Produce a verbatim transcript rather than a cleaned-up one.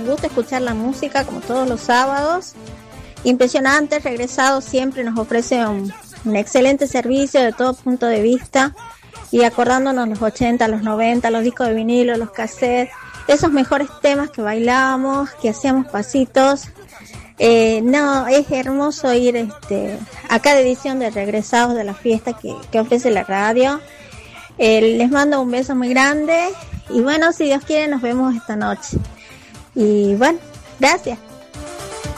un gusto escuchar la música como todos los sábados. Impresionante, Regresados siempre nos ofrece un, un excelente servicio de todo punto de vista. Y acordándonos los ochenta, los noventa, los discos de vinilo, los cassettes, esos mejores temas que bailábamos, que hacíamos pasitos. Eh, no, es hermoso ir este, a cada edición de Regresados de la fiesta que, que ofrece la radio. Eh, les mando un beso muy grande y bueno, si Dios quiere nos vemos esta noche. Y bueno, gracias.